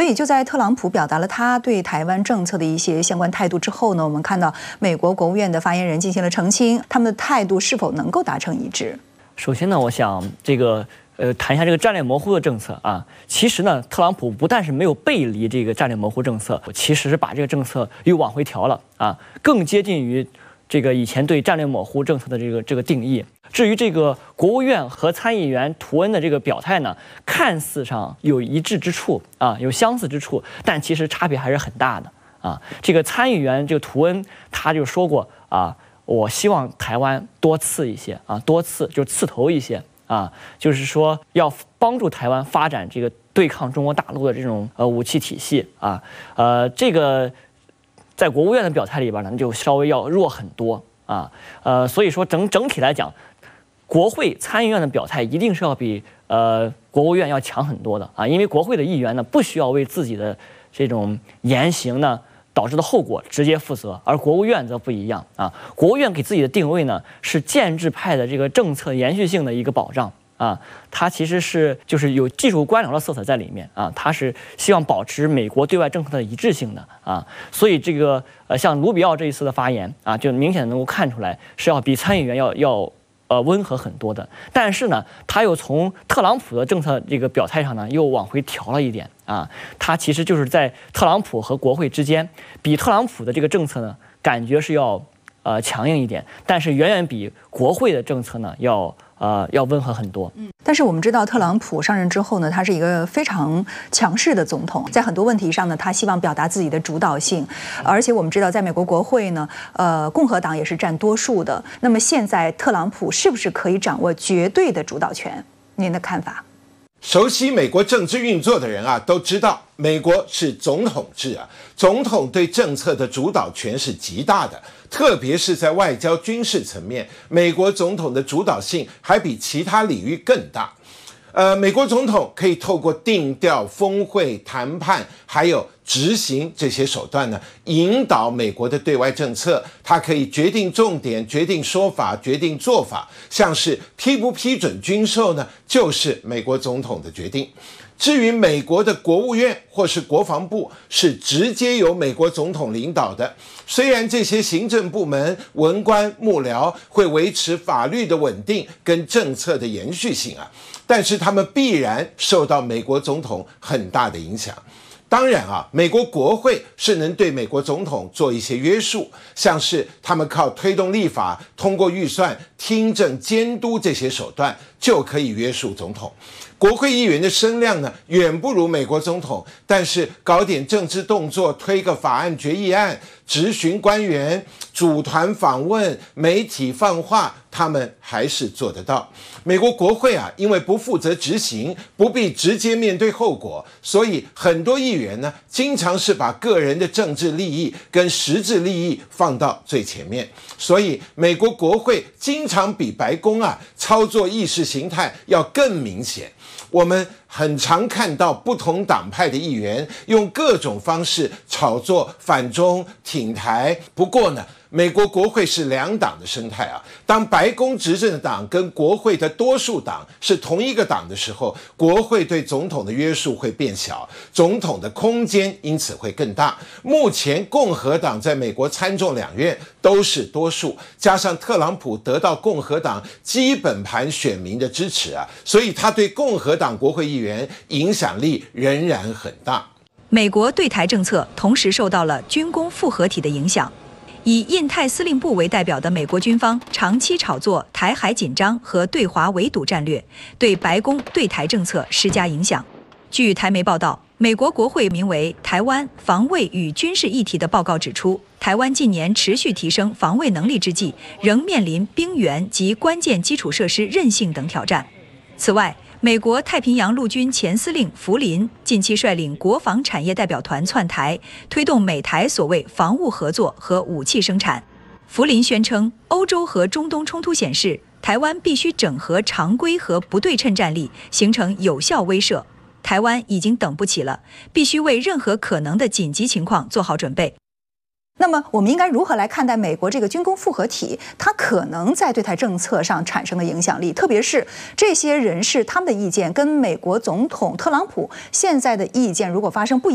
以就在特朗普表达了他对台湾政策的一些相关态度之后呢，我们看到美国国务院的发言人进行了澄清，他们的态度是否能够达成一致？ 首先呢，我想谈一下这个战略模糊的政策啊。其实呢，特朗普不但是没有背离这个战略模糊政策，其实是把这个政策又往回调了啊，更接近于这个以前对战略模糊政策的这个定义。至于这个国务院和参议员图恩的这个表态呢，看似上有一致之处啊，有相似之处，但其实差别还是很大的啊。这个参议员这个图恩他就说过啊，我希望台湾多刺一些啊，多刺就是刺头一些啊，就是说要帮助台湾发展这个对抗中国大陆的这种武器体系啊，这个在国务院的表态里边呢，就稍微要弱很多啊，所以说整体来讲，国会参议院的表态一定是要比国务院要强很多的啊，因为国会的议员呢不需要为自己的这种言行呢导致的后果直接负责，而国务院则不一样啊。国务院给自己的定位呢是建制派的这个政策延续性的一个保障啊，它其实就是有技术官僚的色彩在里面啊，它是希望保持美国对外政策的一致性的啊，所以这个像卢比奥这一次的发言啊，就明显能够看出来是要比参议员要温和很多的，但是呢，他又从特朗普的政策这个表态上呢，又往回调了一点啊。他其实就是在特朗普和国会之间，比特朗普的这个政策呢，感觉是要强硬一点，但是远远比国会的政策呢要温和很多。 但是我们知道，特朗普上任之后呢，他是一个非常强势的总统，在很多问题上呢，他希望表达自己的主导性，而且我们知道，在美国国会呢，共和党也是占多数的。那么现在特朗普是不是可以掌握绝对的主导权？您的看法？ 熟悉美国政治运作的人啊，都知道美国是总统制啊，总统对政策的主导权是极大的，特别是在外交军事层面，美国总统的主导性还比其他领域更大。美国总统可以透过定调、峰会、谈判，还有执行这些手段呢，引导美国的对外政策。他可以决定重点、决定说法、决定做法，像是批不批准军售呢，就是美国总统的决定。至于美国的国务院或是国防部是直接由美国总统领导的，虽然这些行政部门、文官、幕僚会维持法律的稳定跟政策的延续性啊，但是他们必然受到美国总统很大的影响。当然啊，美国国会是能对美国总统做一些约束，像是他们靠推动立法、通过预算、听证、监督这些手段就可以约束总统。国会议员的声量呢，远不如美国总统，但是搞点政治动作，推个法案决议案，质询官员，组团访问，媒体放话，他们还是做得到。美国国会啊，因为不负责执行，不必直接面对后果，所以很多议员呢，经常是把个人的政治利益跟实质利益放到最前面。所以美国国会经常比白宫啊操作意识形态要更明显。我们很常看到不同党派的议员用各种方式炒作反中挺台。不过呢，美国国会是两党的生态啊，当白宫执政的党跟国会的多数党是同一个党的时候，国会对总统的约束会变小，总统的空间因此会更大。目前共和党在美国参众两院都是多数，加上特朗普得到共和党基本盘选民的支持啊，所以他对共和党国会议员影响力仍然很大。 美国对台政策同时受到了军工复合体的影响。以印太司令部为代表的美国军方长期炒作台海紧张和对华围堵战略，对白宫对台政策施加影响。据台媒报道，美国国会名为《台湾防卫与军事议题》的报告指出，台湾近年持续提升防卫能力之际，仍面临兵源及关键基础设施韧性等挑战。此外，美国太平洋陆军前司令福林近期率领国防产业代表团窜台，推动美台所谓防务合作和武器生产。福林宣称，欧洲和中东冲突显示，台湾必须整合常规和不对称战力，形成有效威慑。台湾已经等不起了，必须为任何可能的紧急情况做好准备。 那么我们应该如何来看待美国这个军工复合体它可能在对台政策上产生的影响力，特别是这些人士他们的意见跟美国总统特朗普现在的意见如果发生不一